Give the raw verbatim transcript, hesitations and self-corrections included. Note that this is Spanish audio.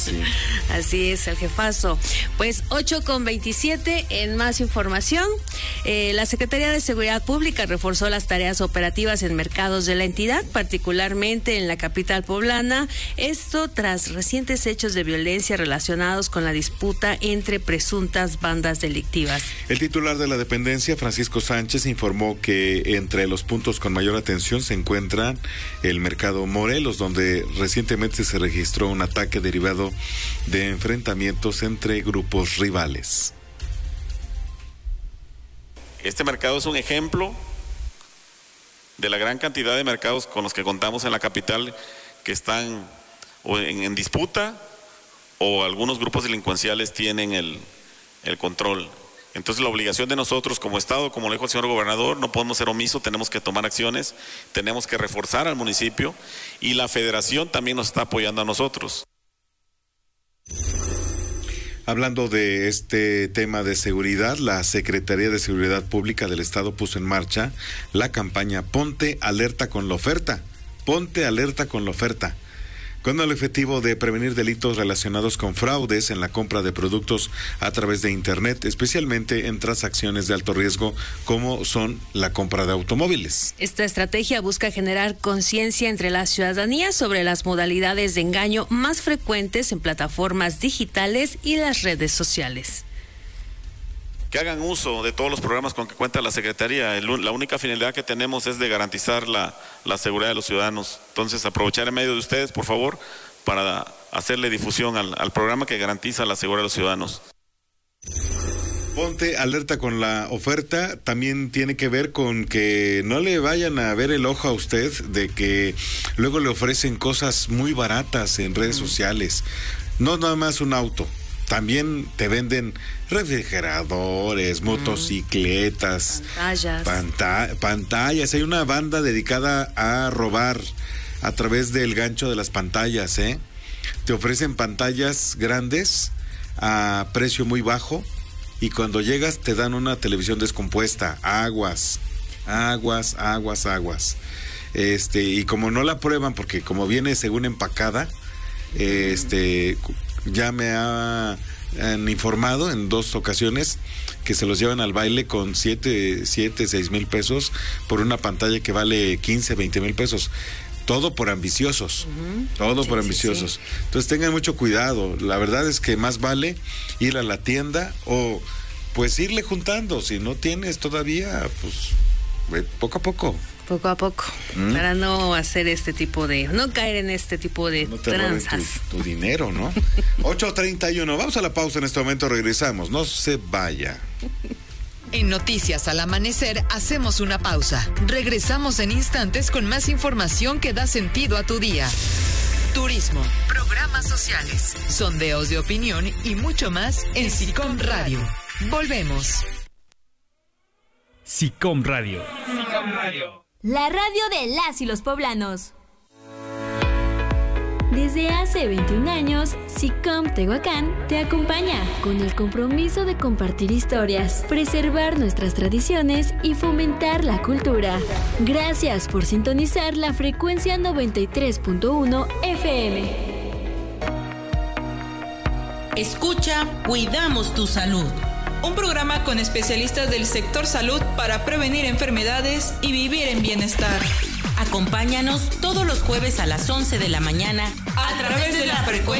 Sí. Así es, el jefazo. Pues ocho con veintisiete, en más información, eh, la Secretaría de Seguridad Pública reforzó las tareas operativas en mercados de la entidad, particularmente en la capital poblana, esto tras recientes hechos de violencia relacionados con la disputa entre presuntas bandas delictivas. El titular de la dependencia, Francisco Sánchez, informó que entre los puntos con mayor atención se encuentran el mercado Morelos, donde recientemente se registró un ataque derivado de enfrentamientos entre grupos rivales. Este mercado es un ejemplo de la gran cantidad de mercados con los que contamos en la capital que están o en, en disputa o algunos grupos delincuenciales tienen el, el control. Entonces la obligación de nosotros como Estado, como lo dijo el señor gobernador, no podemos ser omisos, tenemos que tomar acciones, tenemos que reforzar al municipio y la federación también nos está apoyando a nosotros. Hablando de este tema de seguridad, la Secretaría de Seguridad Pública del Estado puso en marcha la campaña Ponte Alerta con la Oferta. Ponte Alerta con la Oferta, con el objetivo de prevenir delitos relacionados con fraudes en la compra de productos a través de Internet, especialmente en transacciones de alto riesgo como son la compra de automóviles. Esta estrategia busca generar conciencia entre la ciudadanía sobre las modalidades de engaño más frecuentes en plataformas digitales y las redes sociales. Que hagan uso de todos los programas con que cuenta la Secretaría. El, la única finalidad que tenemos es de garantizar la, la seguridad de los ciudadanos. Entonces, aprovechar el medio de ustedes, por favor, para hacerle difusión al, al programa que garantiza la seguridad de los ciudadanos. Ponte Alerta con la Oferta también tiene que ver con que no le vayan a ver el ojo a usted de que luego le ofrecen cosas muy baratas en redes sociales. No nada más un auto. También te venden refrigeradores, motocicletas, pantallas. Panta- pantallas. Hay una banda dedicada a robar a través del gancho de las pantallas, ¿eh? Te ofrecen pantallas grandes a precio muy bajo y cuando llegas te dan una televisión descompuesta. Aguas, aguas, aguas, aguas. Este, y como no la prueban, porque como viene según empacada, este... ya me ha, han informado en dos ocasiones que se los llevan al baile con siete, siete, seis mil pesos por una pantalla que vale quince, veinte mil pesos. Todo por ambiciosos, uh-huh. todo sí, por ambiciosos. Sí, sí. Entonces tengan mucho cuidado. La verdad es que más vale ir a la tienda o pues irle juntando. Si no tienes todavía, pues poco a poco. Poco a poco, ¿Mm? Para no hacer este tipo de, no caer en este tipo de no te tranzas. Tu, tu dinero, ¿no? ocho treinta y uno, vamos a la pausa en este momento, regresamos, no se vaya. En Noticias al Amanecer hacemos una pausa. Regresamos en instantes con más información que da sentido a tu día. Turismo, programas sociales, sondeos de opinión y mucho más en SICOM Radio. Volvemos. SICOM Radio. SICOM Radio. La radio de las y los poblanos. Desde hace veintiún años, SICOM Tehuacán te acompaña con el compromiso de compartir historias, preservar nuestras tradiciones y fomentar la cultura. Gracias por sintonizar la frecuencia noventa y tres punto uno F M. Escucha, cuidamos tu salud. Un programa con especialistas del sector salud para prevenir enfermedades y vivir en bienestar. Acompáñanos todos los jueves a las once de la mañana a través de la frecuencia